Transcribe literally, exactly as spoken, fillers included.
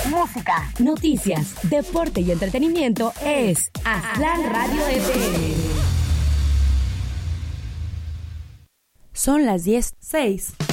música, noticias, deporte y entretenimiento es Aztlán Radio F M. Son las diez seis.